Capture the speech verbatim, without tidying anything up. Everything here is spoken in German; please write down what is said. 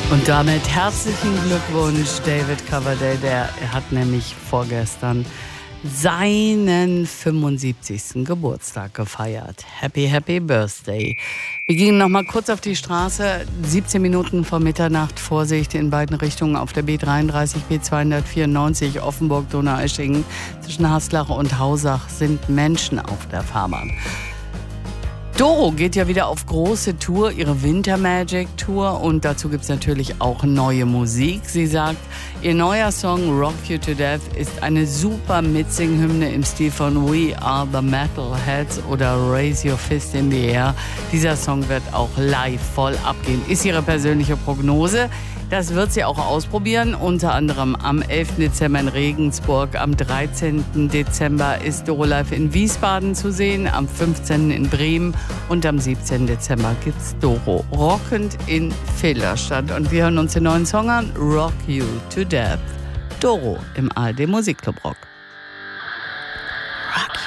Und damit herzlichen Glückwunsch, David Coverdale. Der er hat nämlich vorgestern seinen fünfundsiebzigsten Geburtstag gefeiert. Happy, happy Birthday. Wir gingen noch mal kurz auf die Straße. siebzehn Minuten vor Mitternacht, Vorsicht in beiden Richtungen auf der B dreiunddreißig, B zweihundertvierundneunzig, Offenburg-Donaueschingen. Zwischen Haslach und Hausach sind Menschen auf der Fahrbahn. Doro geht ja wieder auf große Tour, ihre Winter Magic Tour, und dazu gibt's natürlich auch neue Musik. Sie sagt, ihr neuer Song Rock You to Death ist eine super Mitsing-Hymne im Stil von We Are the Metalheads oder Raise Your Fist in the Air. Dieser Song wird auch live voll abgehen, ist ihre persönliche Prognose. Das wird sie auch ausprobieren, unter anderem am elften Dezember in Regensburg, am dreizehnten Dezember ist Doro live in Wiesbaden zu sehen, am fünfzehnten in Bremen und am siebzehnten Dezember gibt's Doro rockend in Villlerstadt. Und wir hören uns den neuen Song an, Rock You to Death. Doro im A R D Musikclub Rock.